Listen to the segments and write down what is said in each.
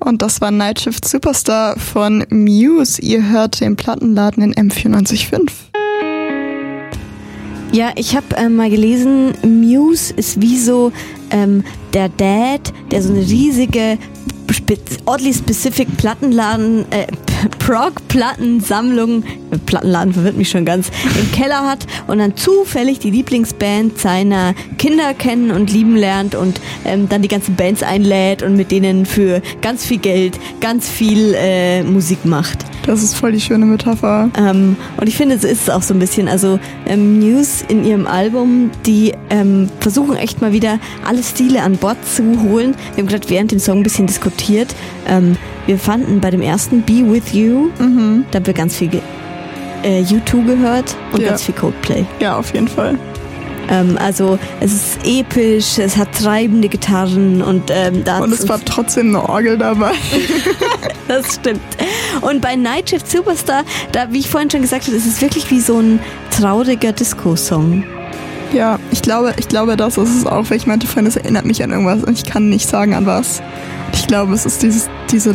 Und das war Night Shift Superstar von Muse. Ihr hört den Plattenladen in M94.5. Ja, ich habe mal gelesen, Muse ist wie so der Dad, der so eine riesige, oddly specific Prog-Plattensammlung, Plattenladen verwirrt mich schon ganz, im Keller hat und dann zufällig die Lieblingsband seiner Kinder kennen und lieben lernt und dann die ganzen Bands einlädt und mit denen für ganz viel Geld ganz viel Musik macht. Das ist voll die schöne Metapher. Und ich finde, es ist auch so ein bisschen, also Muse in ihrem Album, die versuchen echt mal wieder alle Stile an Bord zu holen. Wir haben gerade während dem Song ein bisschen diskutiert. Wir fanden bei dem ersten Be With You, da haben wir ganz viel U2 gehört und ganz viel Coldplay. Ja, auf jeden Fall. Also es ist episch, es hat treibende Gitarren und es war trotzdem eine Orgel dabei. Das stimmt. Und bei Night Shift Superstar, da, wie ich vorhin schon gesagt habe, ist es wirklich wie so ein trauriger Disco-Song. Ja, ich glaube, das ist es auch, weil ich meinte vorhin, es erinnert mich an irgendwas und ich kann nicht sagen an was. Ich glaube, es ist diese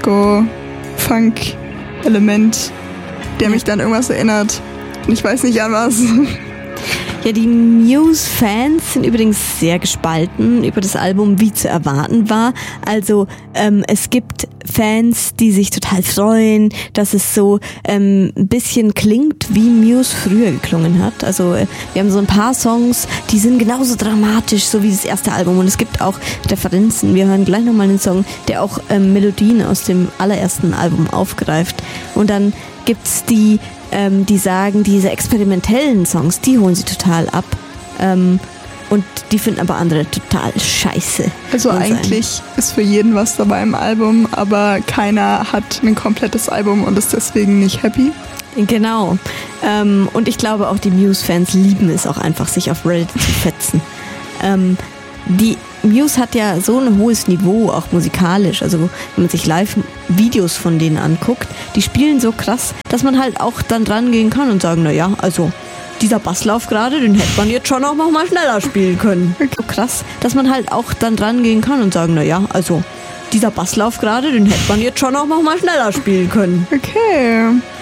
Disco-Funk-Element, der mich dann irgendwas erinnert. Und ich weiß nicht an was. Ja, die Muse-Fans sind übrigens sehr gespalten über das Album, wie zu erwarten war. Also es gibt Fans, die sich total freuen, dass es so ein bisschen klingt, wie Muse früher geklungen hat. Also wir haben so ein paar Songs, die sind genauso dramatisch, so wie das erste Album. Und es gibt auch Referenzen. Wir hören gleich nochmal einen Song, der auch Melodien aus dem allerersten Album aufgreift. Und dann gibt's die sagen, diese experimentellen Songs, die holen sie total ab. Und die finden aber andere total scheiße. Also eigentlich ist für jeden was dabei im Album, aber keiner hat ein komplettes Album und ist deswegen nicht happy. Genau. Und ich glaube auch die Muse-Fans lieben es auch einfach, sich auf Reddit zu fetzen. Die Muse hat ja so ein hohes Niveau, auch musikalisch. Also wenn man sich Live-Videos von denen anguckt, die spielen so krass, dass man halt auch dann dran gehen kann und sagen, naja, also dieser Basslauf gerade, den hätte man jetzt schon auch noch mal schneller spielen können. So krass, dass man halt auch dann dran gehen kann und sagen, naja, also dieser Basslauf gerade, den hätte man jetzt schon auch noch mal schneller spielen können. Okay.